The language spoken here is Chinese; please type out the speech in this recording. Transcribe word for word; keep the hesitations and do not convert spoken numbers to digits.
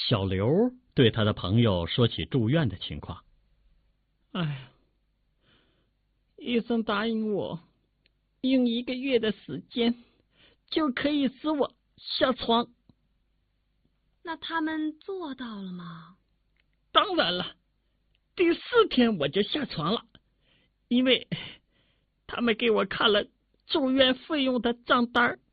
小刘对他的朋友说起住院的情况。 哎呀，医生答应我，用一个月的时间就可以使我下床。 那他们做到了吗？ 当然了，第四天我就下床了，因为他们给我看了住院费用的账单，